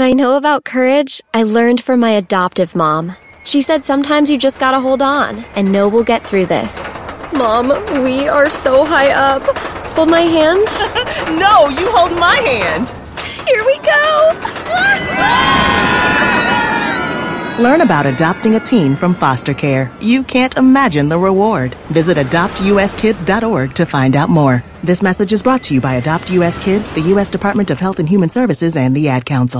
I know about courage, I learned from my adoptive mom. She said sometimes you just gotta hold on and know we'll get through this. Mom, we are so high up. Hold my hand? No, you hold my hand. Here we go. Learn about adopting a teen from foster care. You can't imagine the reward. Visit adoptuskids.org to find out more. This message is brought to you by Adopt U.S. Kids, the U.S. Department of Health and Human Services, and the Ad Council.